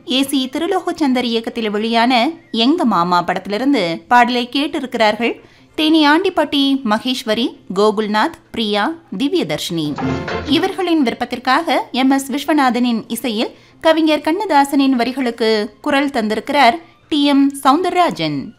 AC Tirulokchandar இயக்கத்தில் வெளியான எங்க மாமா படத்திலிருந்து பாடலை கேட்டிருக்கிறார்கள். தேனி ஆண்டிப்பட்டி மகேஸ்வரி, கோகுல்நாத், பிரியா, திவ்யதர்ஷினி. இவர்களின் விருப்பத்திற்காக MS விஸ்வநாதனின் இசையில் கவிஞர் கண்ணதாசனின் வரிகளுக்கு குரல் தந்திருக்கிறார் TM சௌந்தரராஜன்.